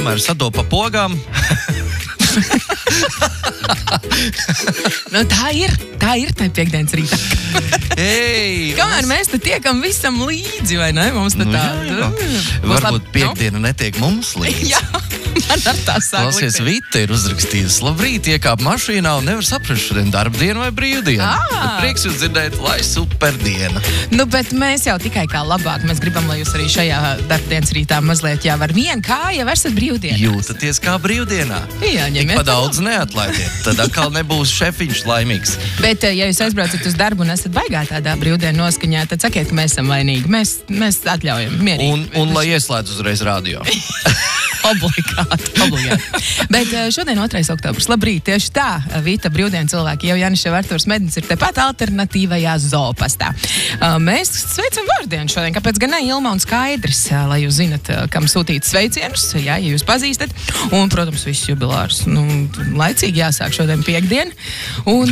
vienmēr sadopa pogām. Nu, tā ir tā piekdienas rītā. Kamēr mēs te tiekam visam līdzi, vai ne? Mums te tā... Varbūt piekdiena netiek mums līdzi. Jā, man ar tā sāk likties. Klausies, Vita ir uzrakstījusi. Labrīt, iekāp mašīnā un nevar saprast šodien darbdienu vai brīvdienu. Prieks jūs dzirdēt, lai superdiena. Nu, bet mēs jau tikai kā labāk. Mēs gribam, lai jūs arī šajā darbdienas rītā mazliet jau ar vienu kāju jau esat brīvdienā. Jūtaties kā brīvdienā. Jā, Tik pa daudz neatlaidiet. Tad atkal nebūs šefiņš laimīgs. Bet, ja jūs aizbraucat uz darbu un esat baigā tādā brīvdienu noskaņā, tad sakiet, ka mēs esam vainīgi. Mēs atļaujam mierīgi. Un lai ieslēdz uzreiz radio. Obligāti. Bet šodien 2. oktobrs. Labrīt, tieši tā, Vita brīvdienu cilvēki. Jau Jānis Arturs Mednis ir tepat alternatīvajā zoopastā. Mēs sveicam vārdienu šodien, kāpēc gan ne Ilma un Skaidrs, lai jūs zinat, kam sūtīt sveicienus, jā, ja jūs pazīstat. Un, protams, visus jubilārus. Nu, laicīgi jāsāk šodien piekdien. Un...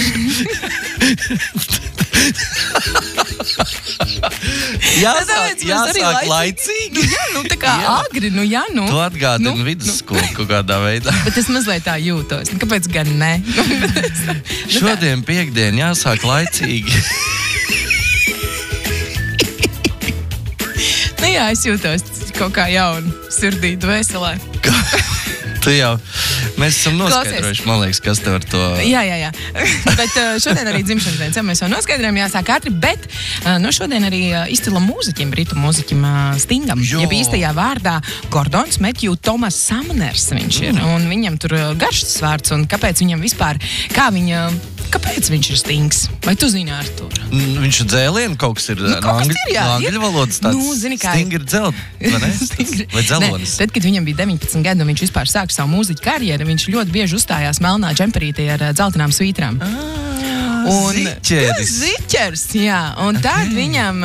jāsāk laicīgi. Jā, nu tā kā agri, nu jā, nu. Tu atgādini vidusskolu kaut kādā veidā. Bet es mazliet tā jūtos. Kāpēc gan ne? Šodien piekdien jāsāk laicīgi. Nu jā, es jūtos kaut kā jaunu sirdī, dvēselē. Tu jau, mēs esam noskaidrojuši, man liekas, kas tev ar to... Jā. Bet šodien arī dzimšanas dienas, mēs jau noskaidrojam, jāsāk ātri, bet šodien arī izcilam mūziķim, britu mūziķim Stingam, jeb īstajā vārdā Gordons Matthew Thomas Sumners viņš ir, un viņam tur garšas vārds, un kāpēc viņam vispār, kāpēc viņš ir Stings? Vai tu zini, Artur? Viņš ir dzēlienu, kaut kas ir no angļu valodas tāds. Nu, zini, kā... Sting ir vai dzelonis? Tad, kad viņam bija 19 gadu, un viņš vispār sāk savu mūziķu karjeru, viņš ļoti bieži uzstājās melnā džemperītī ar dzeltenām svītrām. Ziķeris. Ziķers, jā. Un tad viņam